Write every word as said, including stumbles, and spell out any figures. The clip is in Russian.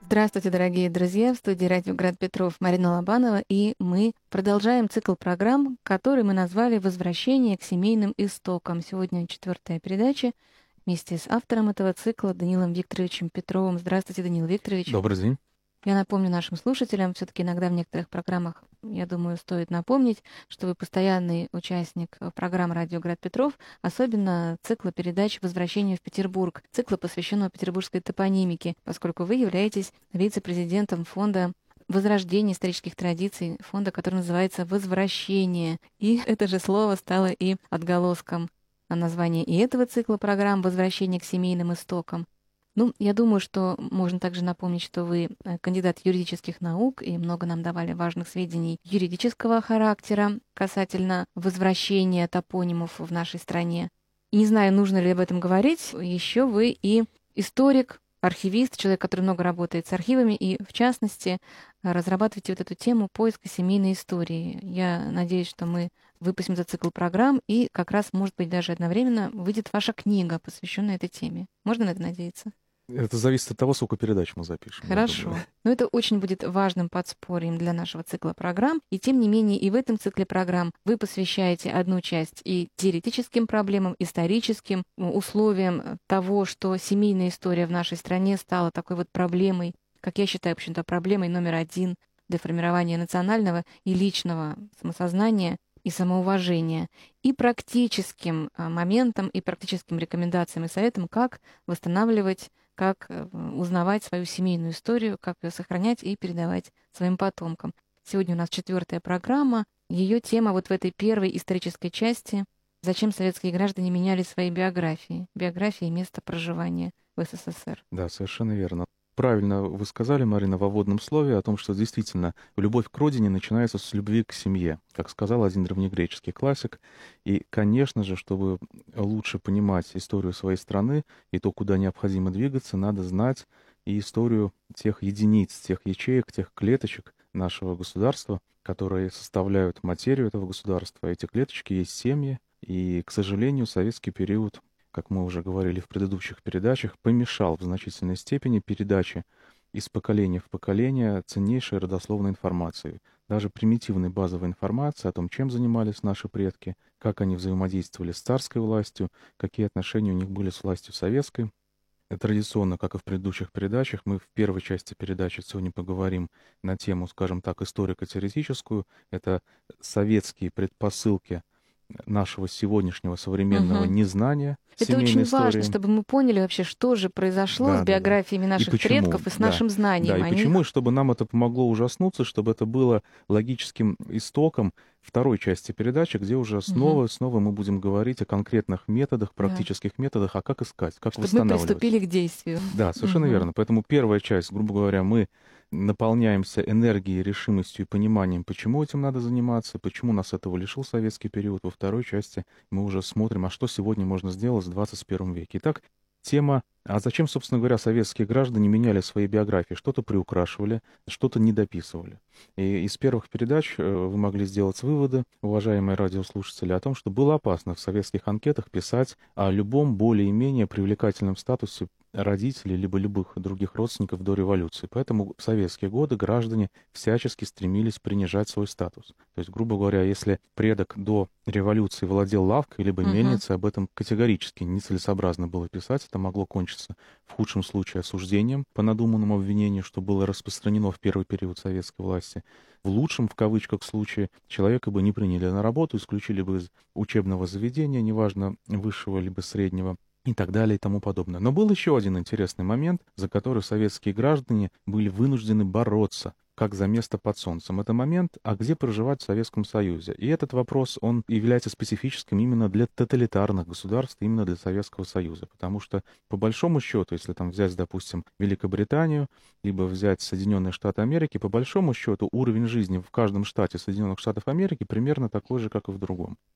Здравствуйте, дорогие друзья! В студии радио Град Петров Марина Лобанова, и мы продолжаем цикл программ, который мы назвали «Возвращение к семейным истокам». Сегодня четвертая передача вместе с автором этого цикла Данилом Викторовичем Петровым. Здравствуйте, Данил Викторович. Добрый день. Я напомню нашим слушателям, все-таки иногда в некоторых программах, я думаю, стоит напомнить, что вы постоянный участник программ «Радио Град Петров», особенно цикла передач «Возвращение в Петербург», цикла, посвященного петербургской топонимике, поскольку вы являетесь вице-президентом фонда возрождения исторических традиций, фонда, который называется «Возвращение». И это же слово стало и отголоском на название и этого цикла программ «Возвращение к семейным истокам». Ну, я думаю, что можно также напомнить, что вы кандидат юридических наук, и много нам давали важных сведений юридического характера касательно возвращения топонимов в нашей стране. И не знаю, нужно ли об этом говорить, еще вы и историк, архивист, человек, который много работает с архивами, и, в частности, разрабатываете вот эту тему поиска семейной истории. Я надеюсь, что мы выпустим этот цикл программ, и как раз, может быть, даже одновременно выйдет ваша книга, посвященная этой теме. Можно на это надеяться? Это зависит от того, сколько передач мы запишем. Хорошо. Но это очень будет важным подспорьем для нашего цикла программ. И тем не менее, и в этом цикле программ вы посвящаете одну часть и теоретическим проблемам, историческим условиям того, что семейная история в нашей стране стала такой вот проблемой, как я считаю, в общем-то, проблемой номер один для формирования национального и личного самосознания и самоуважения, и практическим моментом, и практическим рекомендациям и советам, как восстанавливать, как узнавать свою семейную историю, как ее сохранять и передавать своим потомкам. Сегодня у нас четвертая программа. Ее тема вот в этой первой исторической части «Зачем советские граждане меняли свои биографии?» Биографии и место проживания в СССР. Да, совершенно верно. Правильно вы сказали, Марина, во вводном слове о том, что действительно любовь к родине начинается с любви к семье, как сказал один древнегреческий классик. И, конечно же, чтобы лучше понимать историю своей страны и то, куда необходимо двигаться, надо знать и историю тех единиц, тех ячеек, тех клеточек нашего государства, которые составляют материю этого государства. Эти клеточки есть семьи, и, к сожалению, советский период, как мы уже говорили в предыдущих передачах, помешал в значительной степени передаче из поколения в поколение ценнейшей родословной информации, даже примитивной базовой информации о том, чем занимались наши предки, как они взаимодействовали с царской властью, какие отношения у них были с властью советской. И традиционно, как и в предыдущих передачах, мы в первой части передачи сегодня поговорим на тему, скажем так, историко-теоретическую. Это советские предпосылки нашего сегодняшнего современного Угу. незнания Это семейной очень истории. важно, чтобы мы поняли вообще, что же произошло Да, с да, да. биографиями наших И почему, предков и с да, нашим знанием да, о и них. почему, и чтобы нам это помогло ужаснуться, чтобы это было логическим истоком второй части передачи, где уже снова Мгм. и снова мы будем говорить о конкретных методах, Да. практических методах, а как искать, как Чтобы мы восстанавливать. приступили к действию. Да, совершенно Мгм. верно. Поэтому первая часть, грубо говоря, мы наполняемся энергией, решимостью и пониманием, почему этим надо заниматься, почему нас этого лишил советский период. Во второй части мы уже смотрим, а что сегодня можно сделать в двадцать первом веке. Итак, тема, а зачем, собственно говоря, советские граждане меняли свои биографии? Что-то приукрашивали, что-то недописывали. И из первых передач вы могли сделать выводы, уважаемые радиослушатели, о том, что было опасно в советских анкетах писать о любом более-менее привлекательном статусе родителей либо любых других родственников до революции. Поэтому в советские годы граждане всячески стремились принижать свой статус. То есть, грубо говоря, если предок до революции владел лавкой либо Мгм. мельницей, об этом категорически нецелесообразно было писать. Это могло кончиться в худшем случае осуждением по надуманному обвинению, что было распространено в первый период советской власти. В лучшем, в кавычках, случае человека бы не приняли на работу, исключили бы из учебного заведения, неважно, высшего либо среднего, и так далее и тому подобное. Но был еще один интересный момент, за который советские граждане были вынуждены бороться, как за место под солнцем. Это момент, а где проживать в Советском Союзе. И этот вопрос, он является специфическим именно для тоталитарных государств, именно для Советского Союза. Потому что, по большому счету, если там взять, допустим, Великобританию, либо взять Соединенные Штаты Америки, по большому счету уровень жизни в каждом штате Соединенных Штатов Америки примерно такой же, как и в другом.